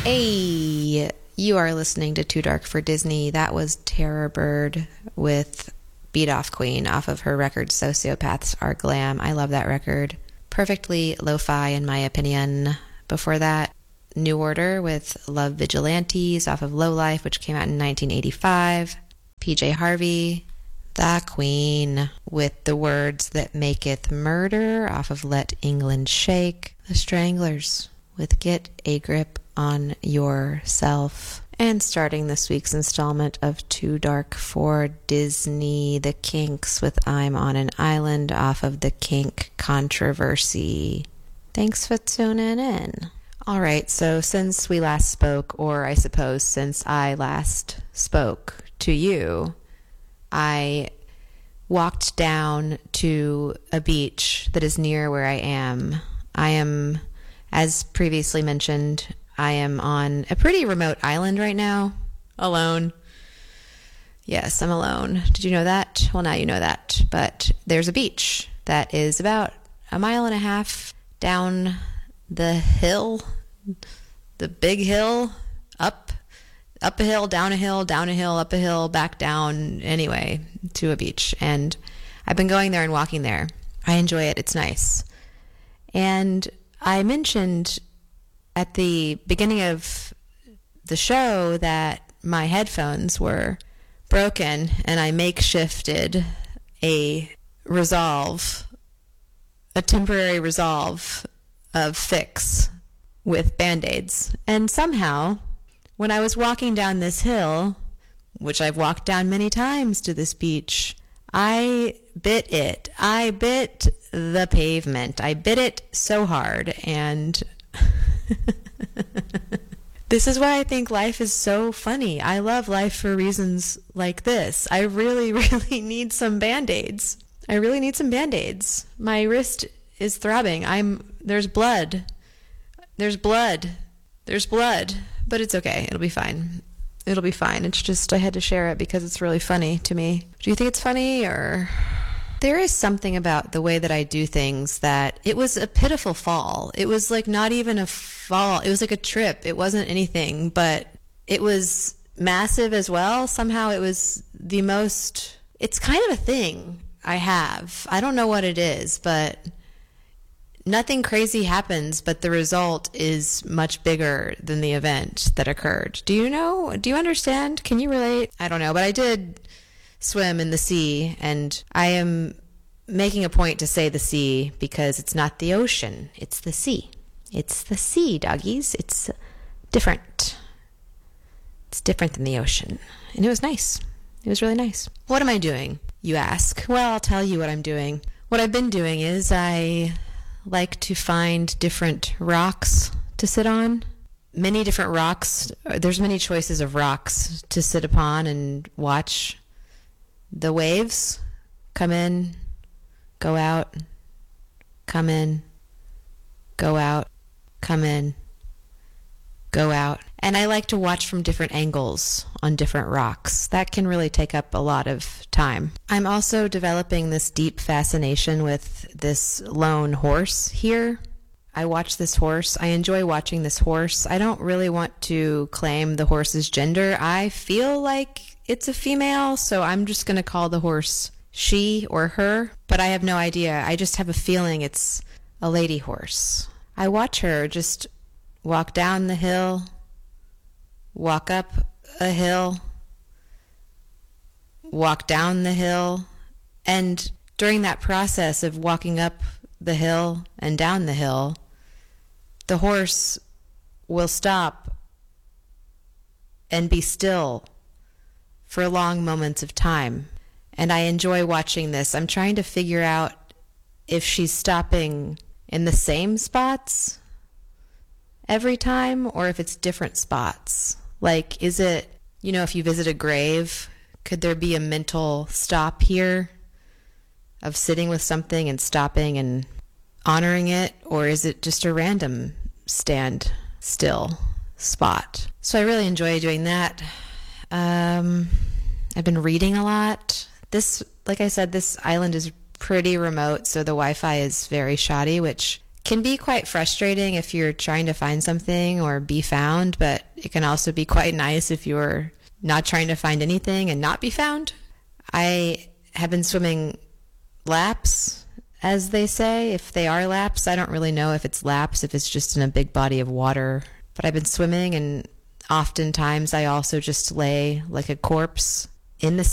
Hey, you are listening to Too Dark for Disney. That was Terror Bird with Beat Off Queen off of her record Sociopaths Are Glam. I love that record. Perfectly lo-fi in my opinion. Before that, New Order with Love Vigilantes off of Low Life, which came out in 1985. PJ Harvey, The Queen with The Words That Maketh Murder off of Let England Shake. The Stranglers with Get a Grip on Yourself. And starting this week's installment of Too Dark for Disney, The Kinks with I'm on an Island off of The Kink Controversy. Thanks for tuning in. All right, so since we last spoke, or I suppose since I last spoke to you, I walked down to a beach that is near where I am. I am, as previously mentioned, I am on a pretty remote island right now, alone. Yes, I'm alone. Did you know that? Well, now you know that. But there's a beach that is about 1.5 miles down the hill, the big hill, up a hill, down a hill, up a hill, back down, anyway, to a beach. And I've been going there and walking there. I enjoy it. It's nice. And I mentioned at the beginning of the show that my headphones were broken and I makeshifted a temporary resolve of fix with Band-Aids. And somehow, when I was walking down this hill, which I've walked down many times to this beach, I bit it. I bit the pavement. I bit it so hard, and this is why I think life is so funny. I love life for reasons like this. I really, really need some Band-Aids. I really need some Band-Aids. My wrist is throbbing. There's blood. There's blood. There's blood. But it's okay. It'll be fine. It'll be fine. It's just I had to share it because it's really funny to me. Do you think it's funny or... There is something about the way that I do things that it was a pitiful fall. It was like not even a fall. It was like a trip. It wasn't anything, but it was massive as well. Somehow it was the most, it's kind of a thing I have. I don't know what it is, but nothing crazy happens, but the result is much bigger than the event that occurred. Do you know? Do you understand? Can you relate? I don't know, but I did swim in the sea, and I am making a point to say the sea because it's not the ocean, it's the sea. It's the sea, doggies. It's different. It's different than the ocean. And it was nice. It was really nice. What am I doing, you ask? Well, I'll tell you what I'm doing. What I've been doing is I like to find different rocks to sit on. Many different rocks. There's many choices of rocks to sit upon and watch the waves come in, go out, come in, go out, come in, go out. And I like to watch from different angles on different rocks. That can really take up a lot of time. I'm also developing this deep fascination with this lone horse here. I watch this horse. I enjoy watching this horse. I don't really want to claim the horse's gender. I feel like it's a female, so I'm just going to call the horse she or her, but I have no idea. I just have a feeling it's a lady horse. I watch her just walk down the hill, walk up a hill, walk down the hill, and during that process of walking up the hill and down the hill, the horse will stop and be still for long moments of time. And I enjoy watching this. I'm trying to figure out if she's stopping in the same spots every time or if it's different spots. Like, is it, if you visit a grave, could there be a mental stop here of sitting with something and stopping and honoring it? Or is it just a random stand still spot? So I really enjoy doing that. I've been reading a lot. Like I said, this island is pretty remote, so the Wi-Fi is very shoddy, which can be quite frustrating if you're trying to find something or be found, but it can also be quite nice if you're not trying to find anything and not be found. I have been swimming laps, as they say. If they are laps, I don't really know if it's laps, if it's just in a big body of water. But I've been swimming, and oftentimes I also just lay like a corpse in the